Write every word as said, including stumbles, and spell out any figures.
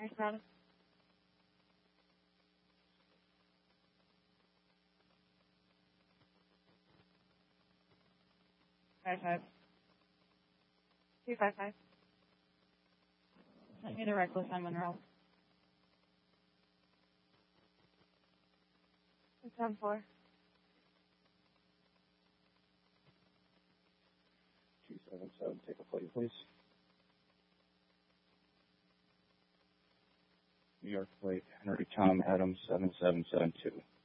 Nice Madam. Five five. Two five five. Sent me the reckless on Monroe. Six seven four. two seven seven, take a plate, please. New York plate, Henry Tom Adams, seven seven seven two.